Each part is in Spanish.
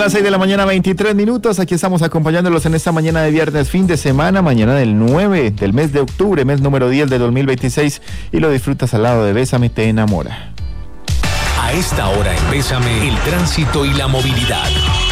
las 6 de la mañana, 23 minutos. Aquí estamos acompañándolos en esta mañana de viernes, fin de semana, mañana del 9 del mes de octubre, mes número 10 de 2026. Y lo disfrutas al lado de Bésame Te Enamora. A esta hora en Bésame, el tránsito y la movilidad.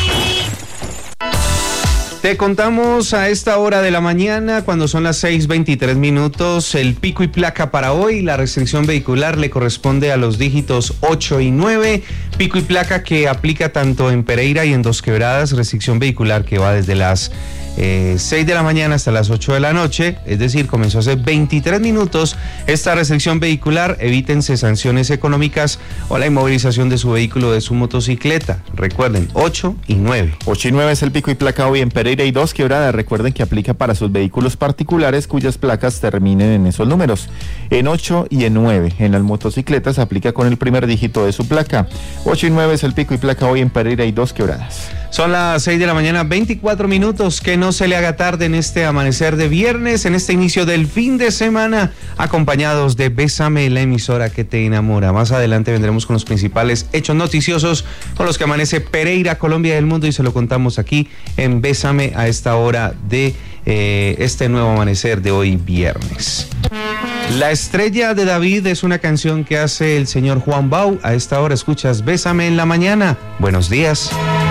Te contamos a esta hora de la mañana, cuando son las 6:23 minutos, el pico y placa para hoy. La restricción vehicular le corresponde a los dígitos 8 y 9. Pico y placa que aplica tanto en Pereira y en Dos Quebradas. Restricción vehicular que va desde las 6 de la mañana hasta las 8 de la noche, es decir, comenzó hace 23 minutos esta restricción vehicular. Evítense sanciones económicas o la inmovilización de su vehículo o de su motocicleta. Recuerden, 8 y 9. 8 y 9 es el pico y placa hoy en Pereira y Dos Quebradas. Recuerden que aplica para sus vehículos particulares cuyas placas terminen en esos números. En 8 y en 9. En las motocicletas aplica con el primer dígito de su placa. 8 y 9 es el pico y placa hoy en Pereira y Dos Quebradas. Son las 6 de la mañana, 24 minutos. Que no se le haga tarde en este amanecer de viernes, en este inicio del fin de semana, acompañados de Bésame, la emisora que te enamora. Más adelante vendremos con los principales hechos noticiosos con los que amanece Pereira, Colombia y el mundo, y se lo contamos aquí en Bésame a esta hora de este nuevo amanecer de hoy viernes. La estrella de David es una canción que hace el señor Juan Bau. A esta hora escuchas Bésame en la mañana. Buenos días.